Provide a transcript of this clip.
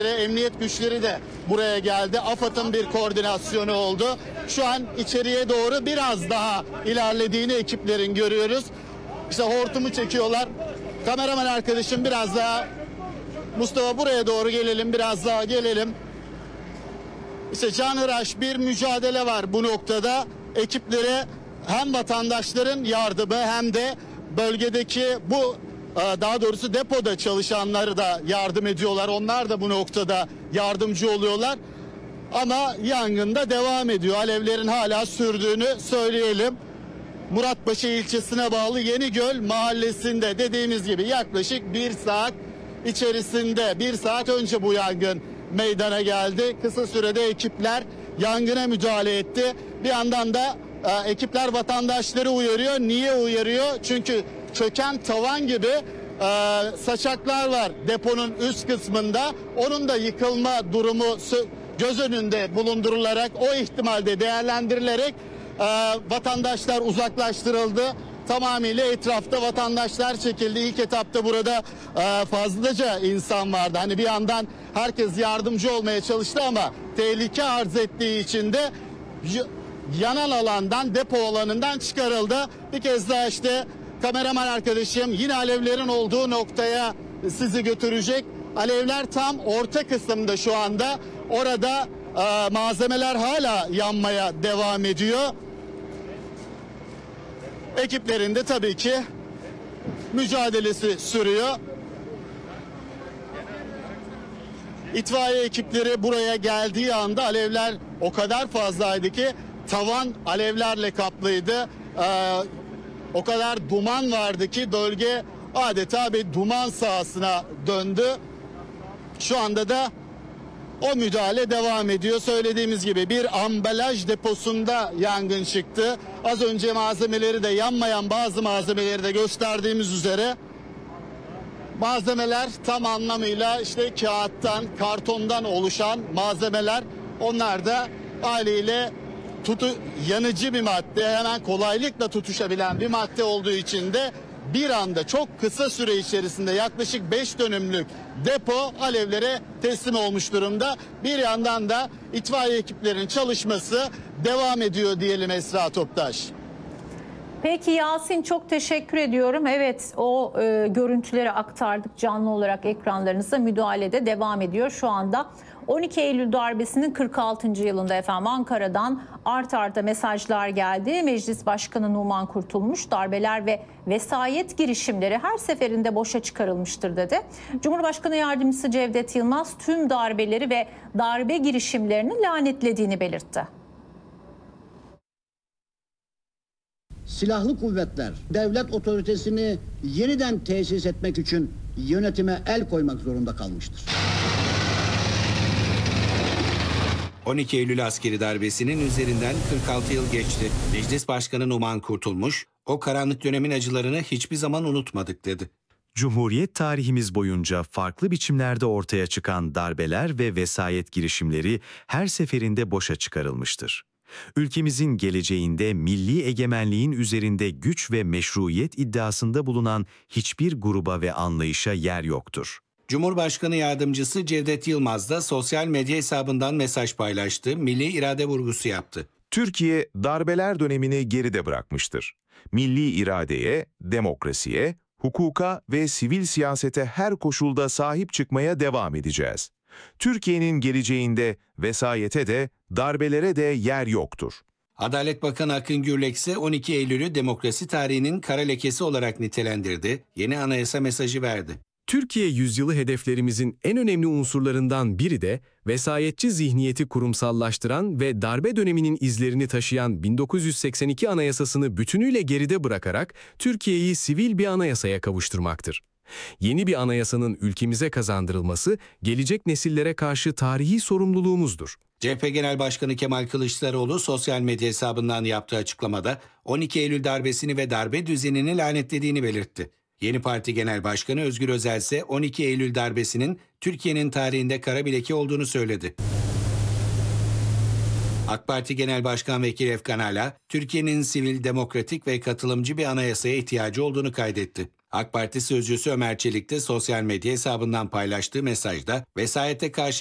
Emniyet güçleri de buraya geldi. AFAD'ın bir koordinasyonu oldu. Şu an içeriye doğru biraz daha ilerlediğini ekiplerin görüyoruz. İşte hortumu çekiyorlar. Kameraman arkadaşım biraz daha, Mustafa buraya doğru gelelim, biraz daha gelelim. İşte canhıraş bir mücadele var bu noktada. Ekiplere hem vatandaşların yardımı hem de bölgedeki daha doğrusu depoda çalışanları da yardım ediyorlar. Onlar da bu noktada yardımcı oluyorlar. Ama yangın da devam ediyor. Alevlerin hala sürdüğünü söyleyelim. Muratpaşa ilçesine bağlı Yenigöl mahallesinde dediğimiz gibi yaklaşık bir saat içerisinde, bir saat önce bu yangın meydana geldi. Kısa sürede ekipler yangına müdahale etti. Bir yandan da ekipler vatandaşları uyarıyor. Niye uyarıyor? Çünkü çöken tavan gibi saçaklar var deponun üst kısmında. Onun da yıkılma durumu göz önünde bulundurularak, o ihtimalde değerlendirilerek vatandaşlar uzaklaştırıldı. Tamamıyla etrafta vatandaşlar çekildi. İlk etapta burada fazlaca insan vardı. Hani bir yandan herkes yardımcı olmaya çalıştı ama tehlike arz ettiği için de yanan alandan, depo alanından çıkarıldı. Bir kez daha işte kameraman arkadaşım yine alevlerin olduğu noktaya sizi götürecek. Alevler tam orta kısımda şu anda. Orada malzemeler hala yanmaya devam ediyor. Ekiplerin de tabii ki mücadelesi sürüyor. İtfaiye ekipleri buraya geldiği anda alevler o kadar fazlaydı ki tavan alevlerle kaplıydı. O kadar duman vardı ki bölge adeta bir duman sahasına döndü. Şu anda da o müdahale devam ediyor. Söylediğimiz gibi bir ambalaj deposunda yangın çıktı. Az önce malzemeleri de yanmayan bazı malzemeleri de gösterdiğimiz üzere malzemeler tam anlamıyla işte kağıttan, kartondan oluşan malzemeler. Onlar da haliyle yanıcı bir madde, hemen kolaylıkla tutuşabilen bir madde olduğu için de bir anda çok kısa süre içerisinde yaklaşık 5 dönümlük depo alevlere teslim olmuş durumda. Bir yandan da itfaiye ekiplerinin çalışması devam ediyor diyelim Esra Toptaş. Peki Yasin, çok teşekkür ediyorum. Evet, o görüntüleri aktardık canlı olarak ekranlarınızda, müdahalede devam ediyor şu anda. 12 Eylül darbesinin 46. yılında efendim Ankara'dan art arda mesajlar geldi. Meclis Başkanı Numan Kurtulmuş darbeler ve vesayet girişimleri her seferinde boşa çıkarılmıştır dedi. Cumhurbaşkanı Yardımcısı Cevdet Yılmaz tüm darbeleri ve darbe girişimlerini lanetlediğini belirtti. Silahlı kuvvetler devlet otoritesini yeniden tesis etmek için yönetime el koymak zorunda kalmıştır. 12 Eylül askeri darbesinin üzerinden 46 yıl geçti. Meclis Başkanı Numan Kurtulmuş, o karanlık dönemin acılarını hiçbir zaman unutmadık dedi. Cumhuriyet tarihimiz boyunca farklı biçimlerde ortaya çıkan darbeler ve vesayet girişimleri her seferinde boşa çıkarılmıştır. Ülkemizin geleceğinde milli egemenliğin üzerinde güç ve meşruiyet iddiasında bulunan hiçbir gruba ve anlayışa yer yoktur. Cumhurbaşkanı Yardımcısı Cevdet Yılmaz da sosyal medya hesabından mesaj paylaştı, milli irade vurgusu yaptı. Türkiye darbeler dönemini geride bırakmıştır. Milli iradeye, demokrasiye, hukuka ve sivil siyasete her koşulda sahip çıkmaya devam edeceğiz. Türkiye'nin geleceğinde vesayete de, darbelere de yer yoktur. Adalet Bakanı Akın Gürlek ise 12 Eylül'ü demokrasi tarihinin kara lekesi olarak nitelendirdi, yeni anayasa mesajı verdi. Türkiye yüzyılı hedeflerimizin en önemli unsurlarından biri de vesayetçi zihniyeti kurumsallaştıran ve darbe döneminin izlerini taşıyan 1982 Anayasasını bütünüyle geride bırakarak Türkiye'yi sivil bir anayasaya kavuşturmaktır. Yeni bir anayasanın ülkemize kazandırılması gelecek nesillere karşı tarihi sorumluluğumuzdur. CHP Genel Başkanı Kemal Kılıçdaroğlu sosyal medya hesabından yaptığı açıklamada 12 Eylül darbesini ve darbe düzenini lanetlediğini belirtti. Yeni Parti Genel Başkanı Özgür Özel ise 12 Eylül darbesinin Türkiye'nin tarihinde kara bir leke olduğunu söyledi. AK Parti Genel Başkan Vekili Efkan Ala, Türkiye'nin sivil, demokratik ve katılımcı bir anayasaya ihtiyacı olduğunu kaydetti. AK Parti sözcüsü Ömer Çelik de sosyal medya hesabından paylaştığı mesajda vesayete karşı